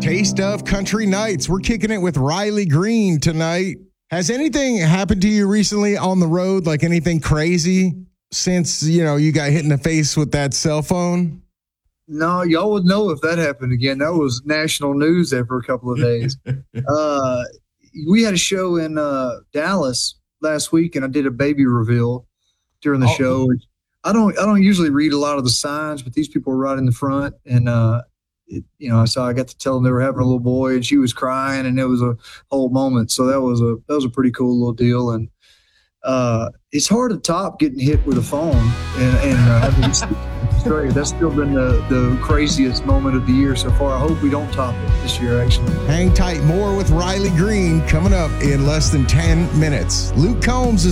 Taste of Country Nights. We're kicking it with Riley Green tonight. Has anything happened to you recently on the road, like anything crazy since, you got hit in the face with that cell phone? No, y'all would know if that happened again. That was national news there for a couple of days. We had a show in Dallas last week, and I did a baby reveal during the show. I don't usually read a lot of the signs, but these people were right in the front, and so I got to tell them they were having a little boy, and she was crying, and it was a whole moment. So that was a pretty cool little deal, and it's hard to top getting hit with a phone and having Australia. That's still been the craziest moment of the year so far. I hope we don't top it this year, actually. Hang tight. More with Riley Green coming up in less than 10 minutes. Luke Combs is